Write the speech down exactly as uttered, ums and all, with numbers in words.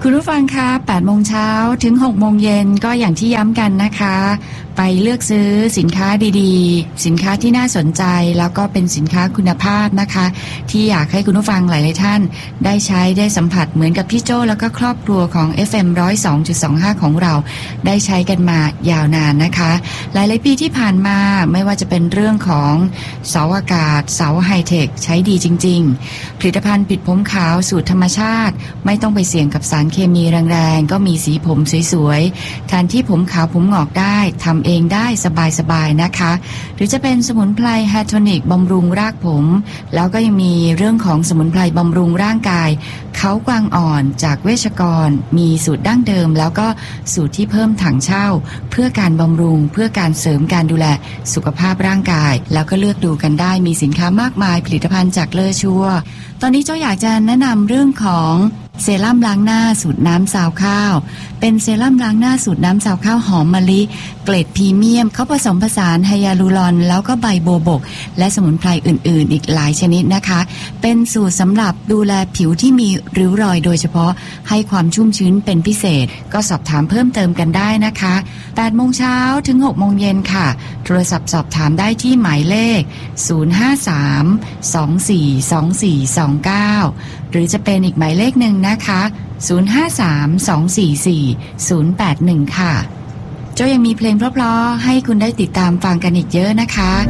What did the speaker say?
คุณผู้ฟังคะแปดโมงเช้าถึงหกโมงเย็นก็อย่างที่ย้ำกันนะคะไปเลือกซื้อสินค้าดีๆสินค้าที่น่าสนใจแล้วก็เป็นสินค้าคุณภาพนะคะที่อยากให้คุณผู้ฟังหลายๆท่านได้ใช้ได้สัมผัสเหมือนกับพี่โจ้แล้วก็ครอบครัวของ เอฟ เอ็ม หนึ่งศูนย์สองจุดสองห้า ของเราได้ใช้กันมายาวนานนะคะหลายๆปีที่ผ่านมาไม่ว่าจะเป็นเรื่องของเสาอากาศเสาไฮเทคใช้ดีจริงๆผลิตภัณฑ์ปิดผมขาวสูตรธรรมชาติไม่ต้องไปเสี่ยงกับสารเคมีแรงๆก็มีสีผมสวยๆแทนที่ผมขาวผมงอกได้ทำเองได้สบายๆนะคะหรือจะเป็นสมุนไพรแฮร์โทนิกบำรุงรากผมแล้วก็ยังมีเรื่องของสมุนไพรบำรุงร่างกายเขากวางอ่อนจากเวชกรมีสูตรดั้งเดิมแล้วก็สูตรที่เพิ่มถังเช่าเพื่อการบำรุงเพื่อการเสริมการดูแลสุขภาพร่างกายแล้วก็เลือกดูกันได้มีสินค้ามากมายผลิตภัณฑ์จากเลอชัวตอนนี้เจ้าอยากจะแนะนำเรื่องของเซรั่มล้างหน้าสูตรน้ำซาวข้าวเป็นเซรั่มล้างหน้าสูตรน้ำซาวข้าวหอมมะลิเกรดพรีเมียมเขาผสมผสานไฮยาลูรอนแล้วก็ใบโบวบกและสมุนไพรอื่นๆอีกหลายชนิดนะคะเป็นสูตรสำหรับดูแลผิวที่มีริ้วรอยโดยเฉพาะให้ความชุ่มชื้นเป็นพิเศษก็สอบถามเพิ่มเติมกันได้นะคะแปดโมงเช้าถึงหกโมงเย็นค่ะโทรศัพท์สอบถามได้ที่หมายเลขศูนย์ ห้า สาม สอง สี่ สอง สี่ สอง เก้าหรือจะเป็นอีกหมายเลขหนึ่งนะคะศูนย์ ห้า สาม สอง สี่ สี่ ศูนย์ แปด หนึ่งค่ะโจ้ยังมีเพลงเพราะๆให้คุณได้ติดตามฟังกันอีกเยอะนะคะ